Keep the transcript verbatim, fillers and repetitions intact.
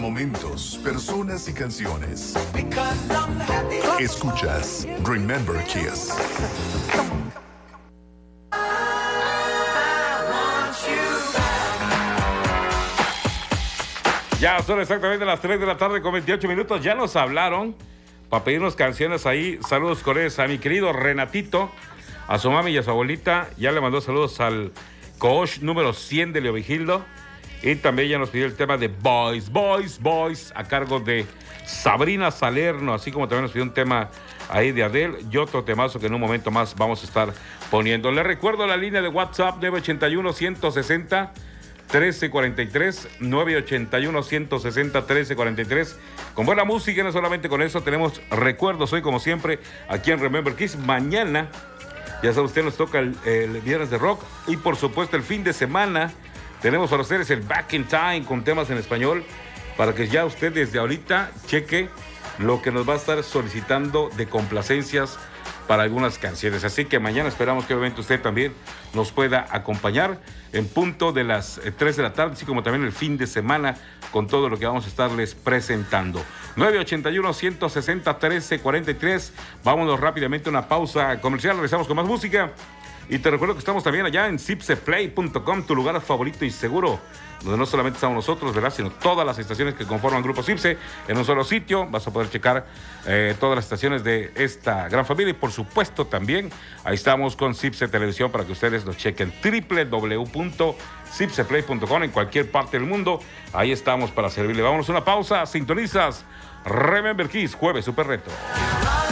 momentos, personas y canciones. Escuchas Remember Kiss. Ya son exactamente las tres de la tarde con veintiocho minutos. Ya nos hablaron para pedirnos canciones ahí. Saludos cordiales a mi querido Renatito, a su mami y a su abuelita. Ya le mandó saludos al coach número cien de Leovigildo. Y también ya nos pidió el tema de Boys, Boys, Boys, a cargo de Sabrina Salerno, así como también nos pidió un tema ahí de Adele y otro temazo que en un momento más vamos a estar poniendo. Les recuerdo la línea de WhatsApp nueve ochenta y uno, ciento sesenta, trece cuarenta y tres, nueve ochenta y uno, ciento sesenta, trece cuarenta y tres. Con buena música, no solamente con eso, tenemos recuerdos hoy como siempre aquí en Remember Kiss. Mañana, ya sabe usted, nos toca el, el viernes de rock y por supuesto el fin de semana tenemos para ustedes el Back in Time con temas en español para que ya usted desde ahorita cheque lo que nos va a estar solicitando de complacencias para algunas canciones. Así que mañana esperamos que obviamente usted también nos pueda acompañar en punto de las tres de la tarde, así como también el fin de semana con todo lo que vamos a estarles presentando. nueve ochenta y uno, ciento sesenta, trece cuarenta y tres. Vámonos rápidamente a una pausa comercial, regresamos con más música. Y te recuerdo que estamos también allá en zipseplay punto com, tu lugar favorito y seguro, donde no solamente estamos nosotros, ¿verdad?, sino todas las estaciones que conforman Grupo Zipse en un solo sitio. Vas a poder checar eh, todas las estaciones de esta gran familia y por supuesto también ahí estamos con Zipse Televisión para que ustedes nos chequen. doble u doble u doble u punto zipseplay punto com en cualquier parte del mundo. Ahí estamos para servirle. Vámonos a una pausa. Sintonizas Remember Kiss, jueves super reto.